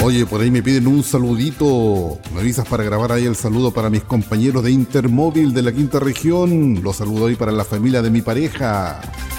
Oye, por ahí me piden un saludito. Me avisas para grabar ahí el saludo para mis compañeros de Intermóvil de la quinta región. Los saludo ahí para la familia de mi pareja.